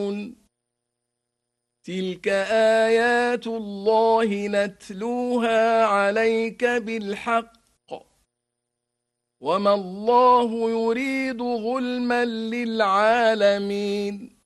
تلك آيات الله نتلوها عليك بالحق وما الله يريد ظلما للعالمين